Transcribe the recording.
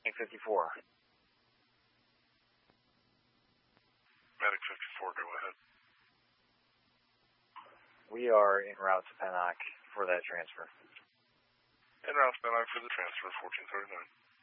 54. Medic 54, go ahead. We are en route to Pennock for that transfer. En route to Pennock for the transfer, 1439.